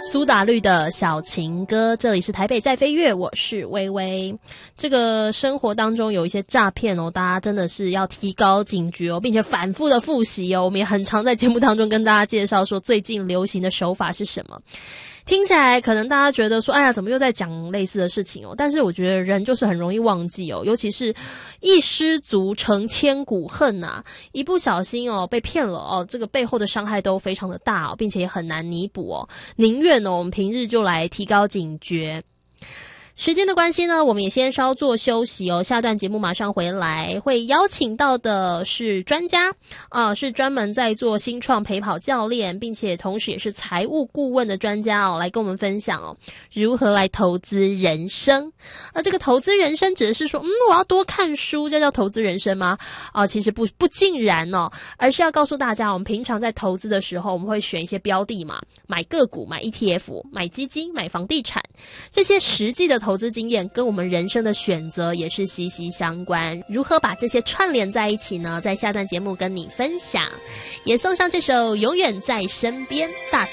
苏打绿的小情歌，这里是台北在飞跃，我是微微。这个生活当中有一些诈骗哦，大家真的是要提高警觉哦，并且反复的复习哦。我们也很常在节目当中跟大家介绍说最近流行的手法是什么。听起来可能大家觉得说，哎呀，怎么又在讲类似的事情哦？但是我觉得人就是很容易忘记哦，尤其是一失足成千古恨啊，一不小心哦被骗了哦，这个背后的伤害都非常的大哦，并且也很难弥补哦。宁愿我们平日就来提高警觉。时间的关系呢，我们也先稍作休息哦。下段节目马上回来，会邀请到的是专家是专门在做新创陪跑教练，并且同时也是财务顾问的专家哦，来跟我们分享哦如何来投资人生。这个投资人生指的是说，我要多看书，这叫投资人生吗？其实不尽然哦，而是要告诉大家，我们平常在投资的时候，我们会选一些标的嘛，买个股、买 ETF、买基金、买房地产，这些实际的投资经验跟我们人生的选择也是息息相关。如何把这些串联在一起呢？在下段节目跟你分享，也送上这首《永远在身边》大